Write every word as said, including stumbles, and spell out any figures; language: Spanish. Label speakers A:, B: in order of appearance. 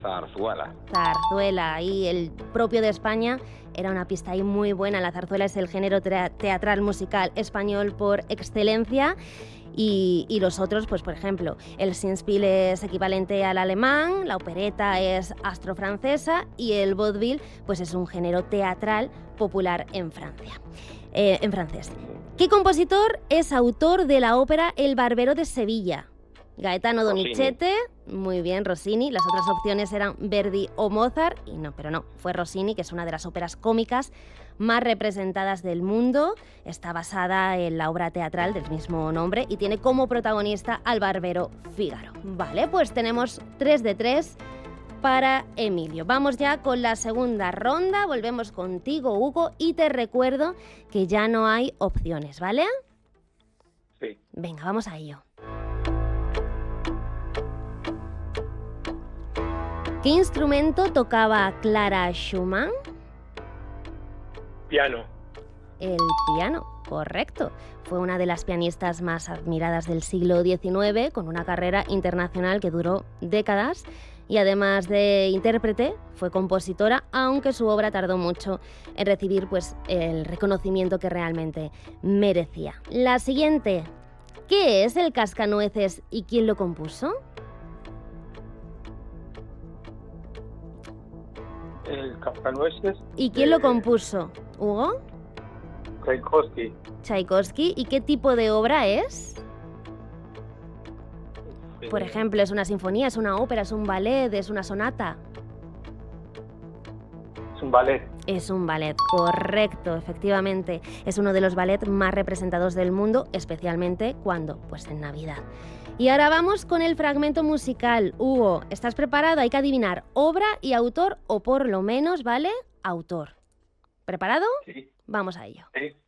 A: Zarzuela.
B: Zarzuela, y el propio de España era una pista ahí muy buena. La zarzuela es el género teatral musical español por excelencia. Y, y los otros, pues por ejemplo, el Singspiel es equivalente al alemán, la opereta es astrofrancesa y el vaudeville pues es un género teatral popular en Francia, eh, en francés. ¿Qué compositor es autor de la ópera El Barbero de Sevilla? Gaetano Donizetti, muy bien, Rossini. Las otras opciones eran Verdi o Mozart, y no, pero no, fue Rossini, que es una de las óperas cómicas más representadas del mundo. Está basada en la obra teatral del mismo nombre y tiene como protagonista al barbero Fígaro. Vale, pues tenemos tres de tres para Emilio. Vamos ya con la segunda ronda, volvemos contigo, Hugo, y te recuerdo que ya no hay opciones, ¿vale?
A: Sí.
B: Venga, vamos a ello. ¿Qué instrumento tocaba Clara Schumann?
A: Piano.
B: El piano, correcto. Fue una de las pianistas más admiradas del siglo diecinueve, con una carrera internacional que duró décadas. Y además de intérprete, fue compositora, aunque su obra tardó mucho en recibir pues, el reconocimiento que realmente merecía. La siguiente. ¿Qué es el Cascanueces y quién lo compuso?
A: El Cascanueces.
B: ¿Y quién
A: de...
B: lo compuso? ¿Hugo?
A: Tchaikovsky.
B: Tchaikovsky. ¿Y qué tipo de obra es?
A: Eh,
B: Por ejemplo, ¿es una sinfonía, es una ópera, es un ballet, es una sonata?
A: Es un ballet.
B: Es un ballet, correcto, efectivamente. Es uno de los ballets más representados del mundo, especialmente cuando, pues en Navidad. Y ahora vamos con el fragmento musical. Hugo, ¿estás preparado? Hay que adivinar obra y autor, o por lo menos, ¿vale? Autor. ¿Preparado?
A: Sí.
B: Vamos a ello.
A: Sí.